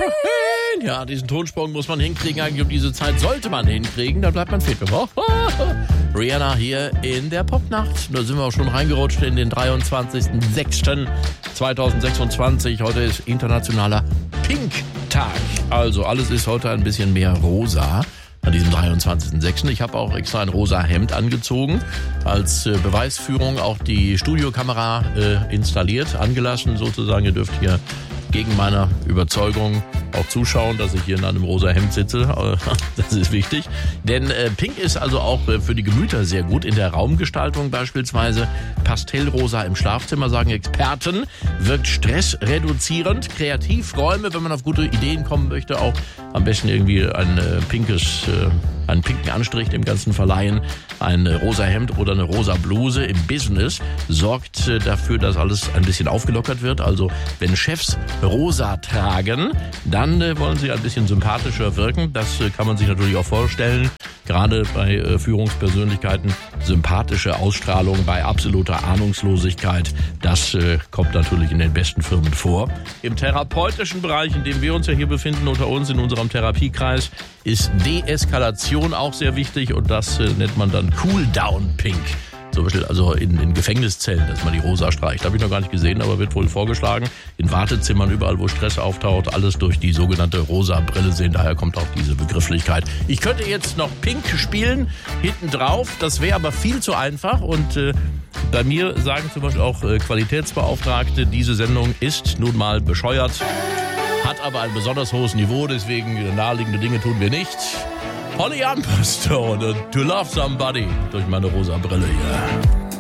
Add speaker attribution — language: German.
Speaker 1: Ja, diesen Tonsprung muss man hinkriegen. Eigentlich um diese Zeit sollte man hinkriegen. Dann bleibt man fit. Rihanna hier in der Popnacht. Da sind wir auch schon reingerutscht in den 23.06.2026. Heute ist internationaler Pink-Tag. Also alles ist heute ein bisschen mehr rosa an diesem 23.06. Ich habe auch extra ein rosa Hemd angezogen. Als Beweisführung auch die Studiokamera installiert, angelassen sozusagen. Ihr dürft hier gegen meine Überzeugung auch zuschauen, dass ich hier in einem rosa Hemd sitze. Das ist wichtig. Denn Pink ist also auch für die Gemüter sehr gut. In der Raumgestaltung beispielsweise Pastellrosa im Schlafzimmer, sagen Experten, wirkt stressreduzierend. Kreativräume, wenn man auf gute Ideen kommen möchte, auch am besten irgendwie einen pinken Anstrich dem Ganzen verleihen. Ein rosa Hemd oder eine rosa Bluse im Business sorgt dafür, dass alles ein bisschen aufgelockert wird. Also wenn Chefs rosa tragen, dann wollen sie ein bisschen sympathischer wirken. Das kann man sich natürlich auch vorstellen. Gerade bei Führungspersönlichkeiten sympathische Ausstrahlung bei absoluter Ahnungslosigkeit. Das kommt natürlich in den besten Firmen vor. Im therapeutischen Bereich, in dem wir uns ja hier befinden, unter uns in unserem Therapiekreis, ist Deeskalation auch sehr wichtig und das nennt man dann Cool-Down Pink. Zum Beispiel also in Gefängniszellen, dass man die rosa streicht. Habe ich noch gar nicht gesehen, aber wird wohl vorgeschlagen. In Wartezimmern, überall wo Stress auftaucht, alles durch die sogenannte rosa Brille sehen. Daher kommt auch diese Begrifflichkeit. Ich könnte jetzt noch Pink spielen, hinten drauf. Das wäre aber viel zu einfach und bei mir sagen zum Beispiel auch Qualitätsbeauftragte, diese Sendung ist nun mal bescheuert, hat aber ein besonders hohes Niveau, deswegen naheliegende Dinge tun wir nicht. Holly Armbruster und To Love Somebody durch meine rosa Brille hier.